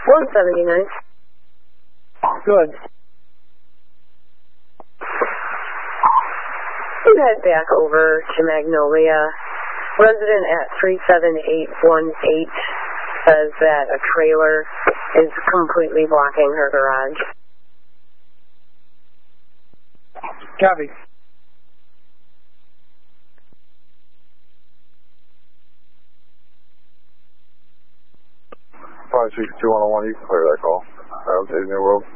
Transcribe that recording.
179. Good. You head back over to Magnolia. Resident at 37818 says that a trailer is completely blocking her garage. Copy. 562-101, you can clear that call. Updating New World.